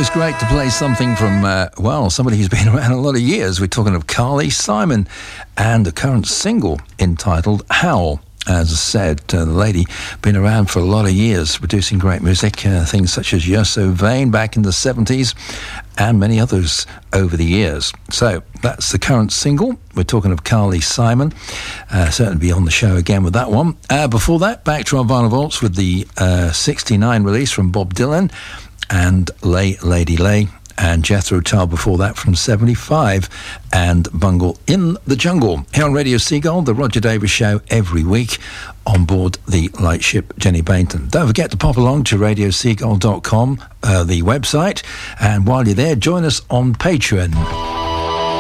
always great to play something from, somebody who's been around a lot of years. We're talking of Carly Simon and the current single entitled Howl. As I said, the lady been around for a lot of years, producing great music, things such as You're So Vain back in the 70s, and many others over the years. So that's the current single. We're talking of Carly Simon. Certainly be on the show again with that one. Before that, back to our Vinyl Vaults with the 69 release from Bob Dylan and Lay Lady Lay, and Jethro Tull before that from 75, and Bungle in the Jungle. Here on Radio Seagull, the Roger Davis Show every week on board the lightship Jenny Bainton. Don't forget to pop along to radioseagull.com, the website, and while you're there, join us on Patreon.